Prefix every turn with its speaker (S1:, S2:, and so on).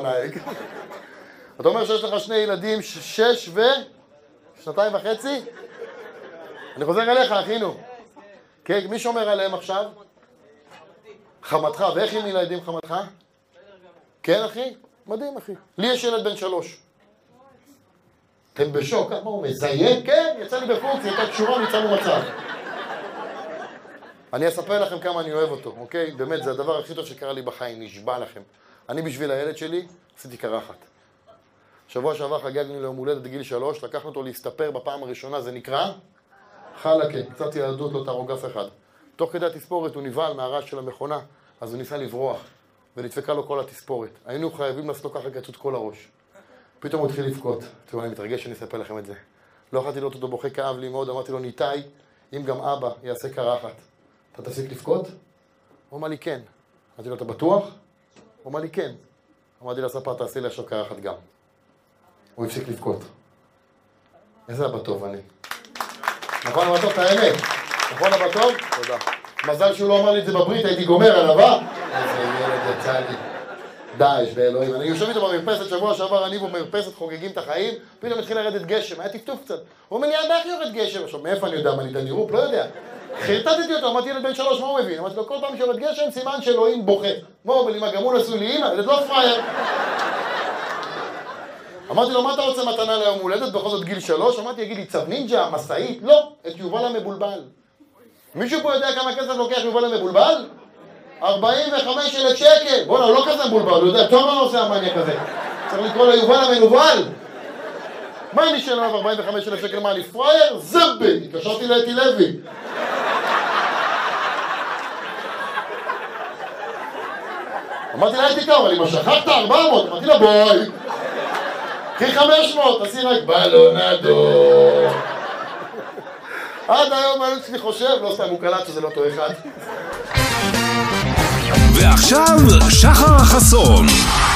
S1: עליי. אתה אומר שיש לך 2 ילדים, 6 2.5? אני חוזר אליך, אחינו. כן, מי שומר עליהם עכשיו? חמתך. ואיך עם ילדים חמתך? כן, אחי? מדהים, אחי. לי יש ילד בן 3. אתם בשוק, מה הוא מזיין? כן, יצא לי בפוקס, היא הייתה קשורה, ניצלנו מצב. אני אספר לכם כמה אני אוהב אותו, אוקיי? באמת, זה הדבר הכי טוב שקרה לי בחיים, נשבע לכם. אני בשביל הילד שלי, עשיתי קרחת. שבוע שעבר חגגנו ליום הולדת בגיל 3, לקחנו אותו להסתפר בפעם הראשונה, זה נקרא? חלקה, קצת ילדות, לא תהרוג אף אחד. תוך כדי התספורת הוא נבהל מהרעש של המכונה, אז הוא ניסה לברוח, ונדפקה לו כל התספורת. היינו חייבים לעשות לו ככה קצות כל הראש. פתאום הוא התחיל לבכות. תראו, אני מתרגש שאני אספר לכם את זה. לא יכולתי לראות אותו בוכה, כאב לי מאוד, אמרתי לו, ניתאי, אם גם אבא יעשה קרחת, אתה תפסיק לבכות? הוא אמר לי, כן. אמרתי לו, אתה בטוח? הוא אמר לי, כן. אמרתי לספר, תעשי לי עכשיו קרחת גם. הוא הפסיק לבכות. איזה אבא טוב אני. נכון אבא טוב, את האמת. נכון אבא טוב? תודה. מזל שהוא לא אמר לי את זה בברית, הייתי גומר עליו, אה? איזה ילד יצא לי. דאעש ואלוהים. אני יושב איתו במרפסת, שבוע שעבר אני במרפסת חוגגים את החיים, פתאום התחיל לרדת גשם, היה טפטוף קצת. הוא אומר לי, איך יורד גשם? עכשיו, מאיפה אני יודע? מה אני דנירופ? לא יודע. חרטטתי אותו, אמרתי ילד בן 3, מה הוא מבין? אמרתי לו, כל פעם שיורד גשם, סימן שאלוהים בוכה. מה הוא אומר לי, מה גם הוא נשוי לי אמא? ילד לא פרייר. אמרתי לו, מה אתה רוצה מתנה ליום הולדת? בכל זאת גיל 3? אמרתי, יגיד לי, צו נינג'ה, מסעית? לא, את יובל המבולבל. מישהו פה יודע כמה כסף לוקח יובל המבולבל? 45,000 שקל. בוא'נה, הוא לא כזה מבולבל, הוא יודע, טוב מה עושה המניאק הזה. צריך לקרוא לו יובל המנוול. מה אני שאלה 45,000 שקל? מה, אני פרייר? זבל! התקשרתי לאתי לוי. אמרתי לה, הייתי כמה, אני משכחת 400, אמרתי לה, בואי. קחי 500, תעשי רק בלונדו. עד היום אני שלי חושב, לא סתם, הוא קלט שזה לא אותו אחד.
S2: ועכשיו, שחר חסון.